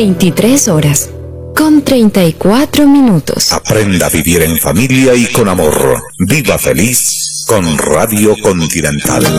23 horas, con 34 minutos. Aprenda a vivir en familia y con amor. Viva feliz con Radio Continental.